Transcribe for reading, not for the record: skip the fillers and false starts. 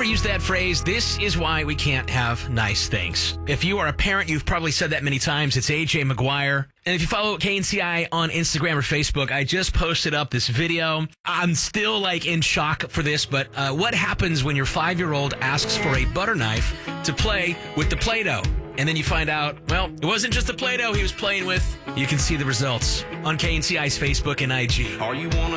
used that phrase, this is why we can't have nice things. If you are a parent, you've probably said that many times. It's AJ McGuire. And if you follow KNCI on Instagram or Facebook, I just posted up this video. I'm still in shock for this, but what happens when your 5-year-old asks for a butter knife to play with the Play-Doh? And then you find out, well, it wasn't just the Play-Doh he was playing with. You can see the results on KNCI's Facebook and IG. All you want to